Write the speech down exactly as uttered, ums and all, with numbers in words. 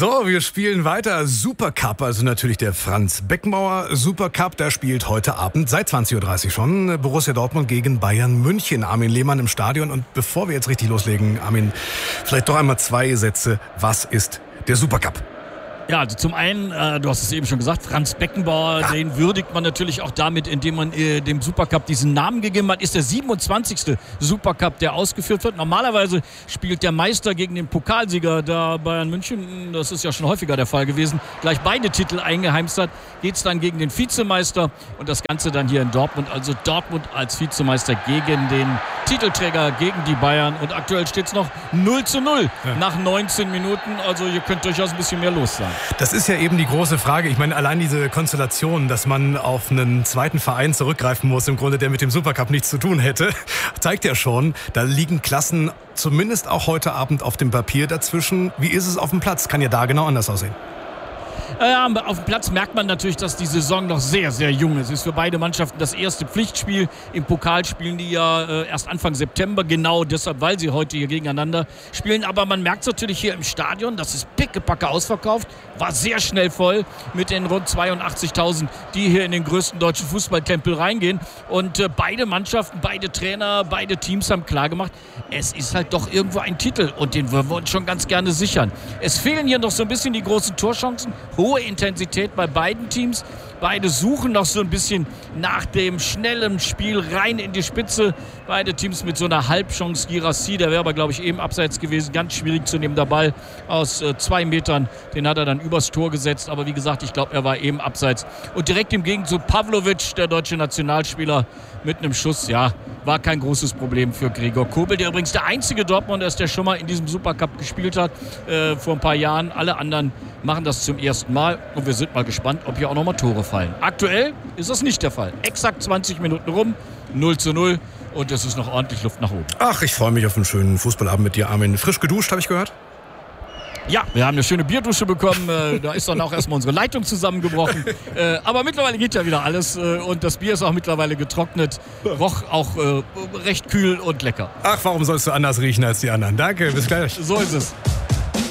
So, wir spielen weiter. Supercup, also natürlich der Franz Beckenbauer Supercup. Da spielt heute Abend seit zwanzig Uhr dreißig schon Borussia Dortmund gegen Bayern München. Armin Lehmann im Stadion. Und bevor wir jetzt richtig loslegen, Armin, vielleicht doch einmal zwei Sätze. Was ist der Supercup? Ja, also zum einen, äh, du hast es eben schon gesagt, Franz Beckenbauer, ja. Den würdigt man natürlich auch damit, indem man äh, dem Supercup diesen Namen gegeben hat. Ist der siebenundzwanzigste Supercup, der ausgeführt wird. Normalerweise spielt der Meister gegen den Pokalsieger, da Bayern München, das ist ja schon häufiger der Fall gewesen, gleich beide Titel eingeheimst hat, geht es dann gegen den Vizemeister und das Ganze dann hier in Dortmund. Also Dortmund als Vizemeister gegen den Titelträger, gegen die Bayern. Und aktuell steht es noch null zu null ja. nach neunzehn Minuten. Also hier könnte durchaus ein bisschen mehr los sein. Das ist ja eben die große Frage. Ich meine, allein diese Konstellation, dass man auf einen zweiten Verein zurückgreifen muss, im Grunde, der mit dem Supercup nichts zu tun hätte, zeigt ja schon, da liegen Klassen zumindest auch heute Abend auf dem Papier dazwischen. Wie ist es auf dem Platz? Kann ja da genau anders aussehen. Ja, auf dem Platz merkt man natürlich, dass die Saison noch sehr, sehr jung ist. Es ist für beide Mannschaften das erste Pflichtspiel. Im Pokal spielen die ja äh, erst Anfang September, genau deshalb, weil sie heute hier gegeneinander spielen. Aber man merkt es natürlich hier im Stadion, das ist pickepacke ausverkauft, war sehr schnell voll mit den rund zweiundachtzigtausend, die hier in den größten deutschen Fußballtempel reingehen. Und äh, beide Mannschaften, beide Trainer, beide Teams haben klargemacht, es ist halt doch irgendwo ein Titel und den würden wir uns schon ganz gerne sichern. Es fehlen hier noch so ein bisschen die großen Torchancen. Hohe Intensität bei beiden Teams. Beide suchen noch so ein bisschen nach dem schnellen Spiel rein in die Spitze. Beide Teams mit so einer Halbchance. Girassi, der wäre aber, glaube ich, eben abseits gewesen. Ganz schwierig zu nehmen. Der Ball aus äh, zwei Metern, den hat er dann übers Tor gesetzt. Aber wie gesagt, ich glaube, er war eben abseits. Und direkt im Gegenzug Pavlovic, der deutsche Nationalspieler, mit einem Schuss. Ja, war kein großes Problem für Gregor Kobel, der übrigens der einzige Dortmunder ist, der schon mal in diesem Supercup gespielt hat, äh, vor ein paar Jahren. Alle anderen machen das zum ersten Mal. Und wir sind mal gespannt, ob hier auch nochmal Tore fallen. Aktuell ist das nicht der Fall. Exakt zwanzig Minuten rum, null zu null. Und es ist noch ordentlich Luft nach oben. Ach, ich freue mich auf einen schönen Fußballabend mit dir, Armin. Frisch geduscht, habe ich gehört? Ja, wir haben eine schöne Bierdusche bekommen. Äh, da ist dann auch erstmal unsere Leitung zusammengebrochen. Äh, aber mittlerweile geht ja wieder alles. Äh, und das Bier ist auch mittlerweile getrocknet. Roch auch äh, recht kühl und lecker. Ach, warum sollst du anders riechen als die anderen? Danke, bis gleich. So ist es.